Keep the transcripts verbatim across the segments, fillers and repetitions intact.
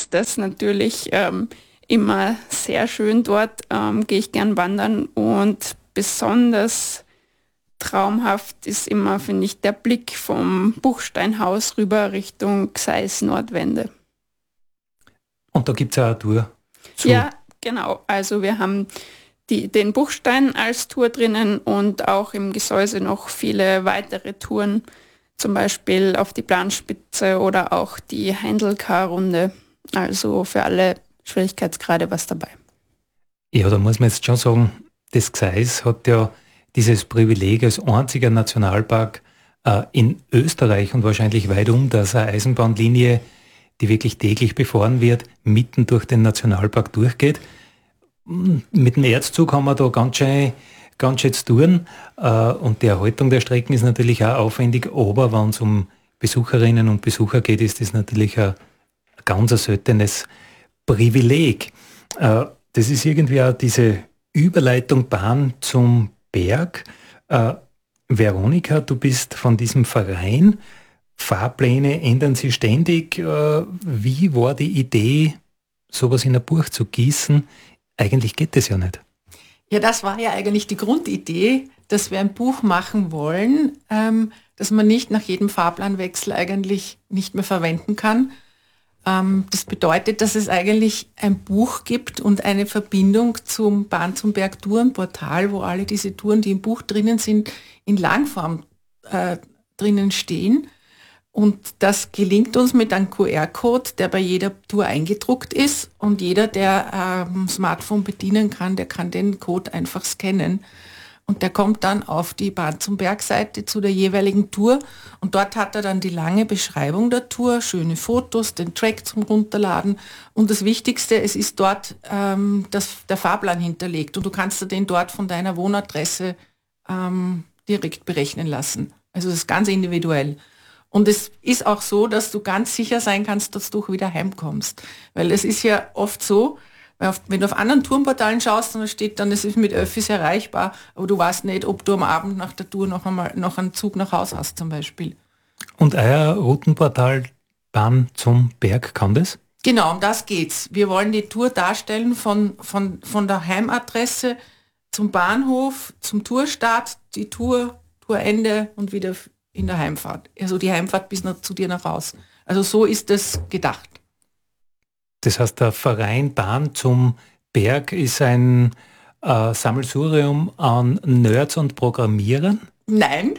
das natürlich ähm, immer sehr schön dort, ähm, gehe ich gern wandern und besonders traumhaft ist immer, finde ich, der Blick vom Buchsteinhaus rüber Richtung Gseis Nordwende. Und da gibt es auch eine Tour zu. Ja, genau. Also wir haben die, den Buchstein als Tour drinnen und auch im Gesäuse noch viele weitere Touren, zum Beispiel auf die Planspitze oder auch die Heindelkar-Runde. Also für alle Schwierigkeitsgrade was dabei. Ja, da muss man jetzt schon sagen, das Gseis hat ja dieses Privileg als einziger Nationalpark äh, in Österreich und wahrscheinlich weit um, dass eine Eisenbahnlinie, die wirklich täglich befahren wird, mitten durch den Nationalpark durchgeht. Mit dem Erzzug haben wir da ganz schön, ganz schön zu tun äh, und die Erhaltung der Strecken ist natürlich auch aufwendig, aber wenn es um Besucherinnen und Besucher geht, ist das natürlich ein ganz ein seltenes Privileg. Äh, das ist irgendwie auch diese Überleitung Bahn zum Berg. Äh, Veronika, du bist von diesem Verein. Fahrpläne ändern sich ständig. Äh, wie war die Idee, sowas in ein Buch zu gießen? Eigentlich geht das ja nicht. Ja, das war ja eigentlich die Grundidee, dass wir ein Buch machen wollen, ähm, das man nicht nach jedem Fahrplanwechsel eigentlich nicht mehr verwenden kann. Ähm, das bedeutet, dass es eigentlich ein Buch gibt und eine Verbindung zum Bahn zum Berg Tourenportal, wo alle diese Touren, die im Buch drinnen sind, in Langform äh, drinnen stehen. Und das gelingt uns mit einem Q R-Code, der bei jeder Tour eingedruckt ist. Und jeder, der ein ähm, Smartphone bedienen kann, der kann den Code einfach scannen. Und der kommt dann auf die Bahn zum Berg-Seite zu der jeweiligen Tour. Und dort hat er dann die lange Beschreibung der Tour, schöne Fotos, den Track zum Runterladen. Und das Wichtigste, es ist dort ähm, das, der Fahrplan hinterlegt. Und du kannst dir den dort von deiner Wohnadresse ähm, direkt berechnen lassen. Also das ist ganz individuell. Und es ist auch so, dass du ganz sicher sein kannst, dass du wieder heimkommst. Weil es ist ja oft so, wenn du auf anderen Tourenportalen schaust, dann steht dann, es ist mit Öffis erreichbar, aber du weißt nicht, ob du am Abend nach der Tour noch einmal noch einen Zug nach Hause hast zum Beispiel. Und euer Routenportal Bahn zum Berg kann das? Genau, um das geht's. Wir wollen die Tour darstellen von, von, von der Heimadresse zum Bahnhof, zum Tourstart, die Tour, Tourende und wieder in der Heimfahrt. Also die Heimfahrt bis nach, zu dir nach Haus. Also so ist es gedacht. Das heißt, der Verein Bahn zum Berg ist ein äh, Sammelsurium an Nerds und Programmierern? Nein.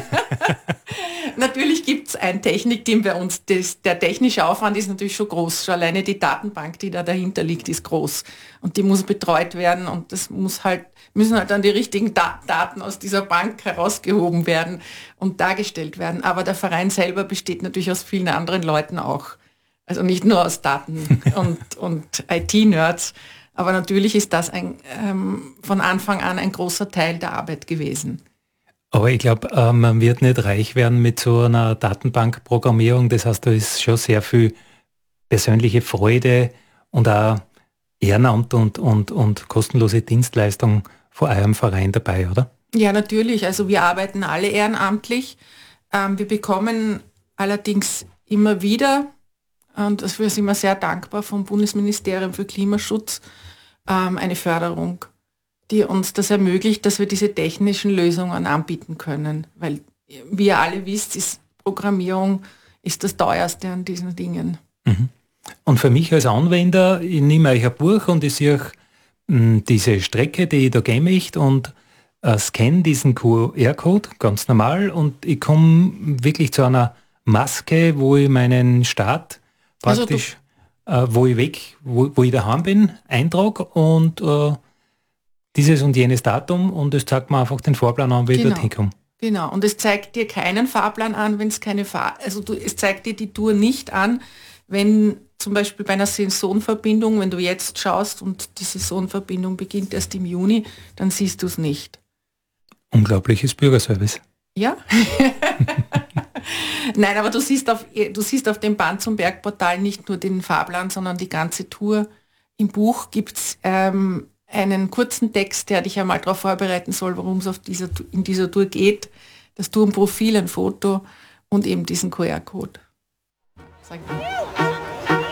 Natürlich gibt es ein Technikteam bei uns. Das, der technische Aufwand ist natürlich schon groß. Schon alleine die Datenbank, die da dahinter liegt, ist groß. Und die muss betreut werden und das muss halt, müssen halt dann die richtigen Da- Daten aus dieser Bank herausgehoben werden und dargestellt werden. Aber der Verein selber besteht natürlich aus vielen anderen Leuten auch. Also nicht nur aus Daten- und, und I T-Nerds. Aber natürlich ist das ein, ähm, von Anfang an ein großer Teil der Arbeit gewesen. Aber ich glaube, äh, man wird nicht reich werden mit so einer Datenbankprogrammierung. Das heißt, da ist schon sehr viel persönliche Freude und auch Ehrenamt und, und, und kostenlose Dienstleistung von eurem Verein dabei, oder? Ja, natürlich. Also wir arbeiten alle ehrenamtlich. Ähm, wir bekommen allerdings immer wieder, und dafür sind wir sehr dankbar, vom Bundesministerium für Klimaschutz ähm, eine Förderung, die uns das ermöglicht, dass wir diese technischen Lösungen anbieten können. Weil, wie ihr alle wisst, ist Programmierung ist das teuerste an diesen Dingen. Mhm. Und für mich als Anwender, ich nehme euch ein Buch und ich sehe mh, diese Strecke, die ich da gehen möchte und äh, scanne diesen Q R-Code ganz normal und ich komme wirklich zu einer Maske, wo ich meinen Start praktisch, also äh, wo ich weg, wo, wo ich daheim bin, eintrage und äh, dieses und jenes Datum und es zeigt mir einfach den Fahrplan an, wie genau. ich dorthin komme. Genau, und es zeigt dir keinen Fahrplan an, wenn es keine Fahr... Also du, es zeigt dir die Tour nicht an, wenn zum Beispiel bei einer Saisonverbindung, wenn du jetzt schaust und die Saisonverbindung beginnt erst im Juni, dann siehst du es nicht. Unglaubliches Bürgerservice. Ja. Nein, aber du siehst auf, du siehst auf dem Bahn zum Berg-Portal nicht nur den Fahrplan, sondern die ganze Tour. Im Buch gibt es ähm, einen kurzen Text, der dich einmal darauf vorbereiten soll, worum es auf dieser, in dieser Tour geht. Das Tourenprofil, ein Foto und eben diesen Q R-Code. Sag mal.